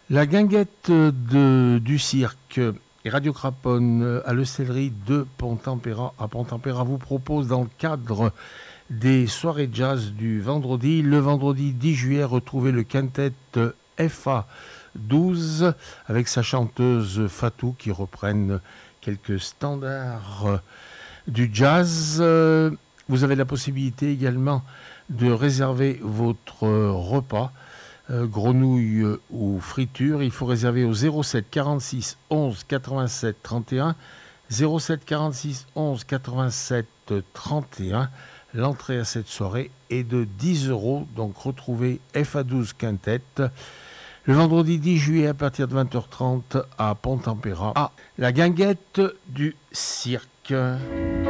La guinguette du cirque et Radio Craponne à l'Hostellerie de Pontempéra à Pontempéra vous propose dans le cadre des soirées jazz du vendredi, le vendredi 10 juillet, retrouvez le quintet FA 12 avec sa chanteuse Fatou qui reprennent quelques standards du jazz. Vous avez la possibilité également de réserver votre repas, grenouille ou friture. Il faut réserver au 07 46 11 87 31. 07 46 11 87 31. L'entrée à cette soirée est de 10 €. Donc retrouvez FA12 Quintet le vendredi 10 juillet à partir de 20h30 à Pontempéra. La guinguette du cirque.